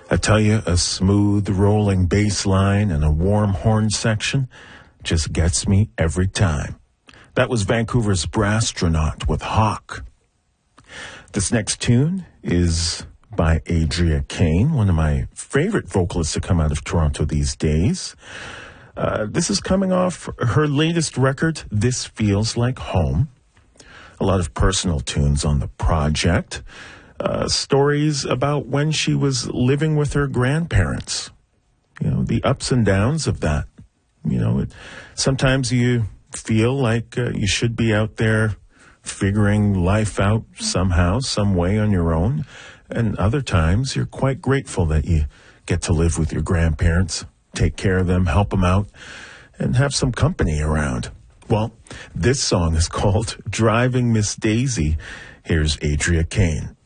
I tell you, a smooth rolling bass line and a warm horn section just gets me every time. That was Vancouver's Brasstronaut with Hawk. This next tune is by Adria Kane, one of my favorite vocalists to come out of Toronto these days. This is coming off her latest record, This Feels Like Home. A lot of personal tunes on the project. Stories about when she was living with her grandparents. You know, the ups and downs of that. You know, sometimes you feel like you should be out there figuring life out somehow, some way on your own. And other times you're quite grateful that you get to live with your grandparents, take care of them, help them out, and have some company around. Well, this song is called Driving Miss Daisy. Here's Adria Kane.